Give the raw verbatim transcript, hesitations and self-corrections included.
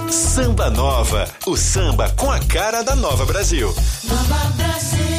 Samba Nova, o samba com a cara da Nova Brasil. Nova Brasil.